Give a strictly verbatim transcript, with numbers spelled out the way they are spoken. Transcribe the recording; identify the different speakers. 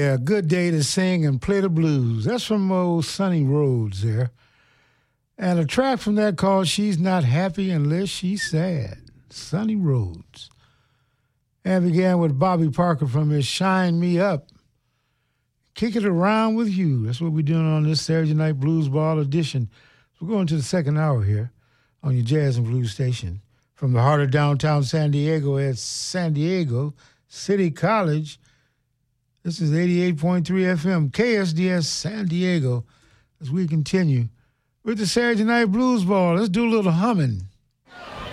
Speaker 1: Yeah, good day to sing and play the blues. That's from old Sonny Rhodes there. And a track from that called She's Not Happy Unless She's Sad. Sonny Rhodes. And began with Bobby Parker from his Shine Me Up. Kick it around with you. That's what we're doing on this Saturday Night Blues Ball edition. So we're going to the second hour here on your Jazz and Blues station. From the heart of downtown San Diego at San Diego City College. This is eighty-eight point three F M, K S D S San Diego, as we continue with the Saturday Night Blues Ball. Let's do a little humming.